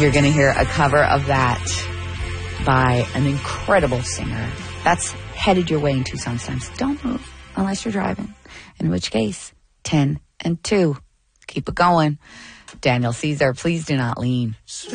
you're going to hear a cover of that by an incredible singer. That's headed your way in 2 songs times. Don't move unless you're driving. In which case, 10 and 2. Keep it going. Daniel Caesar, Please Do Not Lean.